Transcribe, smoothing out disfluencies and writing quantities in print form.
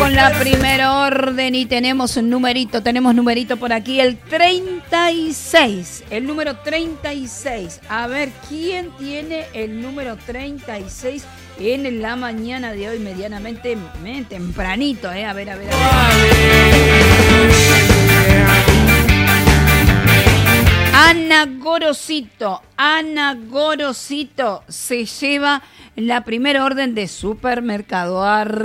con la primera orden y tenemos numerito por aquí, el 36, el número 36. A ver, ¿quién tiene el número 36 en la mañana de hoy medianamente tempranito? A ver. Ana Gorosito se lleva la primera orden de supermercado.